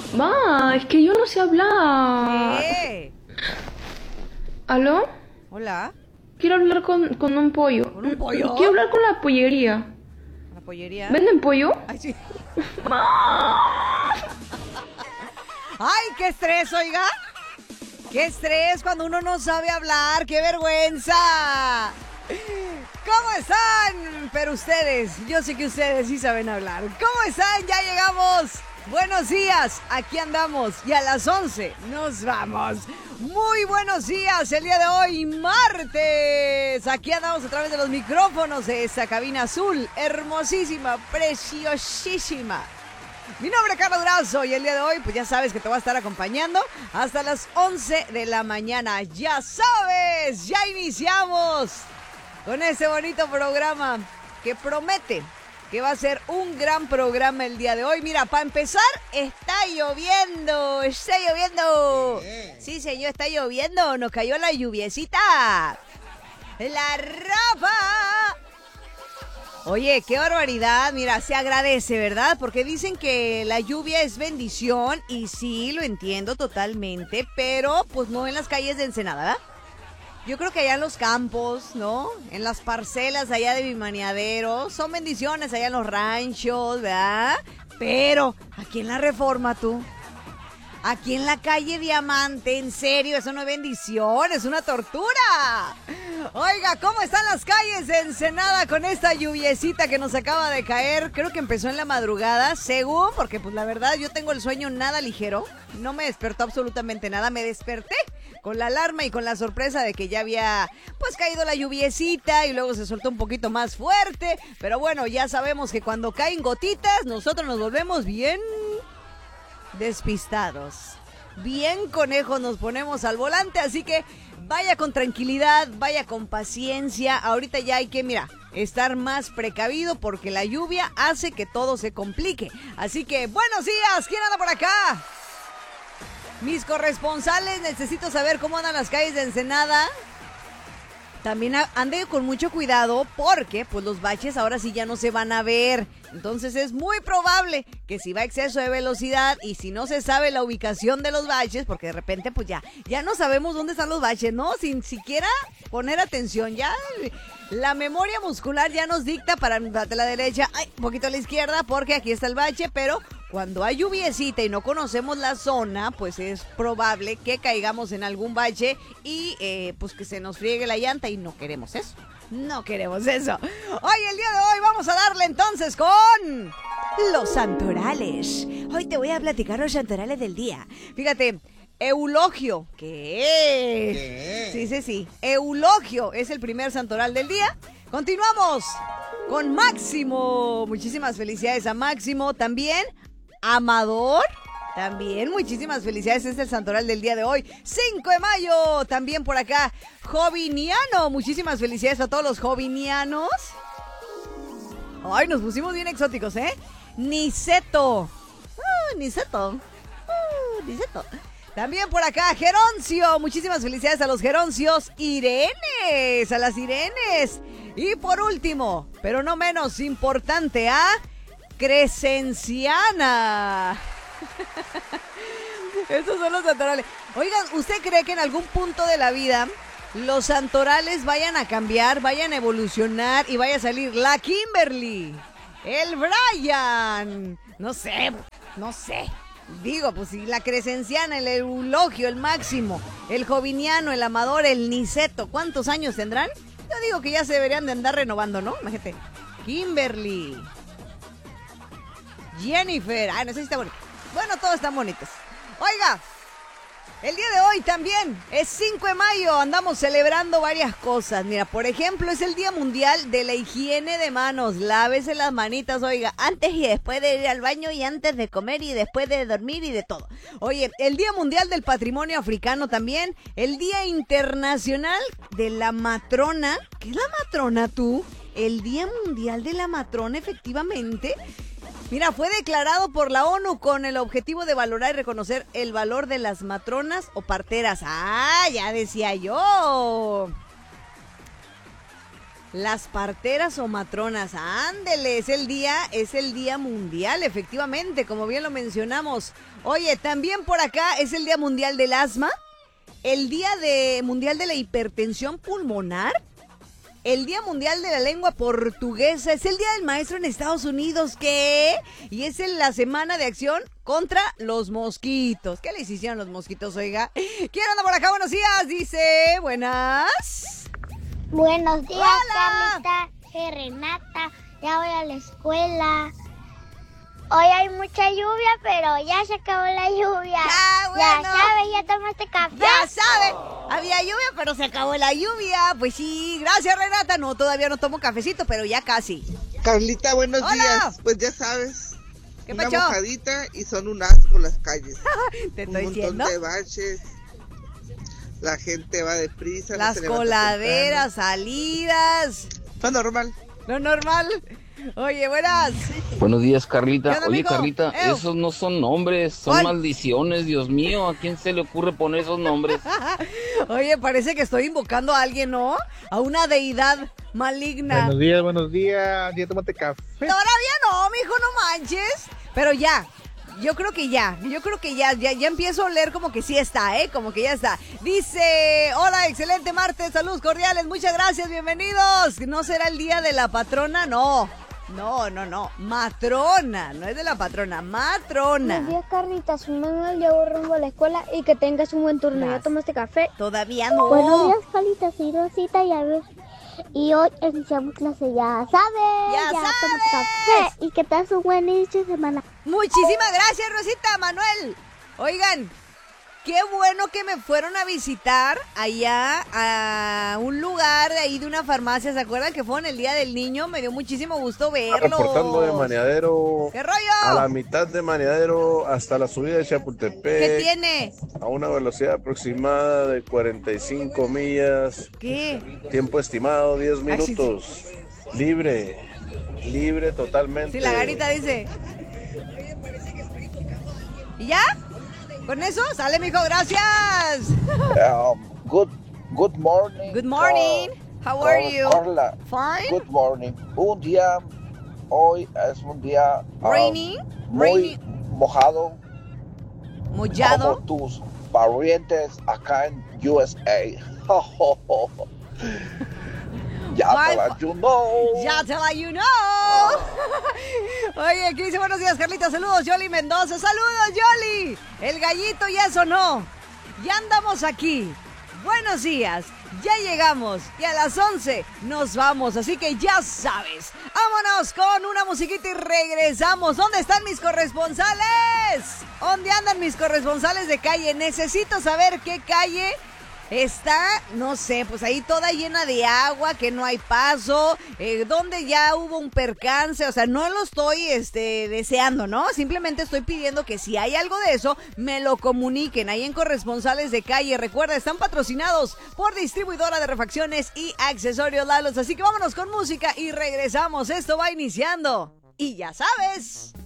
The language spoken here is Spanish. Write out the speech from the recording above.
Ma, es que yo no sé hablar. ¿Qué? ¿Aló? Hola, Quiero hablar con un pollo. ¿con un pollo? Quiero hablar con la pollería. ¿La pollería? ¿Venden pollo? Ay, sí. Ma. ¡Ay, qué estrés, oiga! ¡Qué estrés cuando uno no sabe hablar! ¡Qué vergüenza! ¿Cómo están? Pero ustedes, yo sé que ustedes sí saben hablar. ¿Cómo están? Ya llegamos. Buenos días, aquí andamos y a las 11 nos vamos. Muy buenos días, el día de hoy, martes. Aquí andamos a través de los micrófonos de esta cabina azul, hermosísima, preciosísima. Mi nombre es Carla Durazo y el día de hoy, pues ya sabes que te voy a estar acompañando hasta las 11 de la mañana. Ya sabes, ya iniciamos con este bonito programa que promete que va a ser un gran programa el día de hoy. Mira, para empezar, está lloviendo, está lloviendo. Sí, señor, está lloviendo, nos cayó la lluviecita. La ropa. Oye, qué barbaridad, mira, se agradece, ¿verdad? Porque dicen que la lluvia es bendición y sí, lo entiendo totalmente, pero pues no en las calles de Ensenada, ¿verdad? Yo creo que allá en los campos, ¿no? En las parcelas allá de Vimaniadero, son bendiciones allá en los ranchos, ¿verdad? Pero aquí en la Reforma, tú, aquí en la calle Diamante, en serio, eso no es bendición, es una tortura. Oiga, ¿cómo están las calles de Ensenada con esta lluviecita que nos acaba de caer? Creo que empezó en la madrugada, según, porque pues la verdad yo tengo el sueño nada ligero, no me despertó absolutamente nada, me desperté con la alarma y con la sorpresa de que ya había pues caído la lluviecita y luego se soltó un poquito más fuerte, pero bueno, ya sabemos que cuando caen gotitas nosotros nos volvemos bien despistados. Bien conejos nos ponemos al volante, así que vaya con tranquilidad, vaya con paciencia. Ahorita ya hay que, mira, estar más precavido porque la lluvia hace que todo se complique. Así que, buenos días, ¿quién anda por acá? Mis corresponsales, necesito saber cómo andan las calles de Ensenada. También ande con mucho cuidado porque pues los baches ahora sí ya no se van a ver. Entonces es muy probable que si va a exceso de velocidad y si no se sabe la ubicación de los baches, porque de repente pues ya no sabemos dónde están los baches, ¿no? Sin siquiera poner atención. Ya la memoria muscular ya nos dicta para de la derecha, ay, un poquito a la izquierda porque aquí está el bache, pero cuando hay lluviecita y no conocemos la zona, pues es probable que caigamos en algún bache y pues que se nos friegue la llanta y no queremos eso. No queremos eso. Hoy, el día de hoy, vamos a darle entonces con los santorales. Hoy te voy a platicar los santorales del día. Fíjate, Eulogio, ¿qué? Sí. Eulogio es el primer santoral del día. Continuamos con Máximo. Muchísimas felicidades a Máximo. También Amador. También muchísimas felicidades, es el santoral del día de hoy, 5 de mayo, también por acá, Joviniano, muchísimas felicidades a todos los jovinianos. Ay, nos pusimos bien exóticos, ¿eh? Niceto, Niceto. También por acá, Geroncio, muchísimas felicidades a los Geroncios, Irenes, a las Irenes. Y por último, pero no menos importante, a Crescenciana. Esos son los santorales. Oigan, ¿usted cree que en algún punto de la vida los santorales vayan a cambiar, vayan a evolucionar y vaya a salir la Kimberly, el Brian? No sé. Digo, pues si la Crescenciana, el Eulogio, el Máximo, el Joviniano, el Amador, el Niceto, ¿cuántos años tendrán? Yo digo que ya se deberían de andar renovando, ¿no? Imagínate. Kimberly, Jennifer, no sé si está bonito. Bueno, todos están bonitos. Oiga, el día de hoy también es 5 de mayo, andamos celebrando varias cosas. Mira, por ejemplo, es el Día Mundial de la Higiene de Manos. Lávese las manitas, oiga, antes y después de ir al baño y antes de comer y después de dormir y de todo. Oye, el Día Mundial del Patrimonio Africano también. El Día Internacional de la Matrona. ¿Qué es la matrona, tú? El Día Mundial de la Matrona, efectivamente. Mira, fue declarado por la ONU con el objetivo de valorar y reconocer el valor de las matronas o parteras. Ah, ya decía yo. Las parteras o matronas, ándele, es el día mundial, efectivamente, como bien lo mencionamos. Oye, también por acá es el Día Mundial del Asma, el Día Mundial de la Hipertensión Pulmonar, el Día Mundial de la Lengua Portuguesa, es el Día del Maestro en Estados Unidos, ¿qué? Y es en la Semana de Acción contra los Mosquitos. ¿Qué les hicieron los mosquitos, oiga? ¿Quién anda por acá? Buenos días, dice, buenas. Buenos días, ¡Hola! Carlita. Soy Renata. Ya voy a la escuela. Hoy hay mucha lluvia, pero ya se acabó la lluvia. ¡Ah, bueno! Ya sabes, ya tomaste café. Ya sabe, había lluvia, pero se acabó la lluvia. Pues sí, gracias, Renata. No, todavía no tomo cafecito, pero ya casi. Carlita, buenos ¡Hola! días. Pues ya sabes, ¿Qué una pacho? mojadita y son un asco las calles. Te Un estoy montón diciendo. de baches. La gente va deprisa. no Las se levanta coladeras, salidas, temprano. Lo normal. lo normal. Oye, buenas. Buenos días, ¿Qué Carlita. onda, Oye, mijo? Carlita, Eo. esos no son nombres, son ¿Cuál? maldiciones, Dios mío. ¿A quién se le ocurre poner esos nombres? Oye, parece que estoy invocando a alguien, ¿no? A una deidad maligna. Buenos días. Ya tómate café. Todavía no, mijo, no manches. Pero ya. Yo creo que ya empiezo a oler como que sí está, como que ya está. Dice, hola, excelente martes, saludos cordiales, muchas gracias, bienvenidos. ¿No será el día de la patrona? No, matrona, no es de la patrona, matrona. Buenos días, Carlita. Soy Manuel. Ya voy rumbo a la escuela y que tengas un buen turno. ¿Ya Gracias. tomaste café? Todavía no. Buenos días, Carlita. Soy Rosita y a ver. Y hoy iniciamos clase, ya sabes. Ya tomaste sabes. café y que tengas un buen inicio de semana. Muchísimas gracias, Rosita, Manuel. Oigan, qué bueno que me fueron a visitar allá a un lugar de ahí de una farmacia. ¿Se acuerdan que fueron el Día del Niño? Me dio muchísimo gusto verlos. Reportando de Maneadero, ¿Qué a rollo? la mitad de Maneadero hasta la subida de ¿Qué Chapultepec, tiene? a una velocidad aproximada de 45 millas, ¿Qué? tiempo estimado 10 Ay, sí, minutos, libre totalmente. Sí, la garita dice. ¿Y ya? ¿Con eso? Sale, mijo, gracias. Good morning. Good morning. How are you? Carla, Fine. good morning. Hoy es un día Rainy. muy mojado Mollado. como tus parientes acá en USA. Ya My te la you know. Ya te la you know. Oye, aquí dice buenos días, Carlita. Saludos, Yoli Mendoza. Saludos, Yoli. El gallito ya sonó. Ya andamos aquí. Buenos días. Ya llegamos. Y a las 11 nos vamos. Así que ya sabes. Vámonos con una musiquita y regresamos. ¿Dónde están mis corresponsales? ¿Dónde andan mis corresponsales de calle? Necesito saber qué calle está, no sé, pues ahí toda llena de agua, que no hay paso, donde ya hubo un percance, o sea, no lo estoy deseando, ¿no? Simplemente estoy pidiendo que si hay algo de eso, me lo comuniquen ahí en Corresponsales de Calle. Recuerda, están patrocinados por Distribuidora de Refacciones y Accesorios Lalos, así que vámonos con música y regresamos. Esto va iniciando. Y ya sabes.